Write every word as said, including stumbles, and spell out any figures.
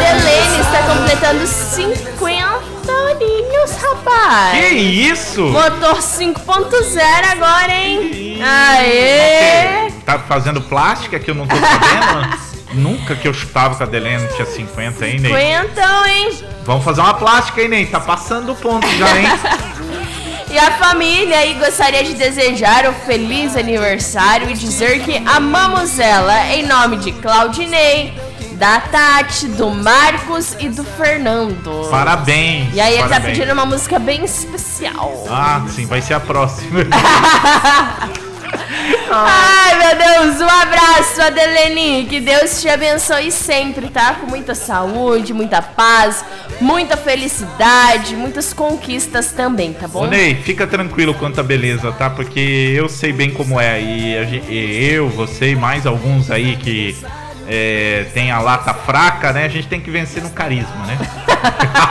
Adelene está completando cinquenta aninhos, rapaz. Que isso? Motor cinco ponto zero agora, hein? Aê! Tá fazendo plástica que eu não tô sabendo? Nunca que eu chutava que a Adelene tinha cinquenta, hein, Ney? cinquenta, hein? Vamos fazer uma plástica, hein, Ney? Tá passando o ponto já, hein? E a família aí gostaria de desejar um feliz aniversário e dizer que amamos ela em nome de Claudinei, da Tati, do Marcos e do Fernando. Parabéns. E aí ele parabéns. tá pedindo uma música bem especial. Ah, sim, vai ser a próxima. Ai, meu Deus, um abraço, Adelene. Que Deus te abençoe sempre, tá? Com muita saúde, muita paz, muita felicidade, muitas conquistas também, tá bom? Ô, Ney, fica tranquilo quanto a beleza, tá? Porque eu sei bem como é. E, a gente, e eu, você e mais alguns aí que é, tem a lata fraca, né? A gente tem que vencer no carisma, né?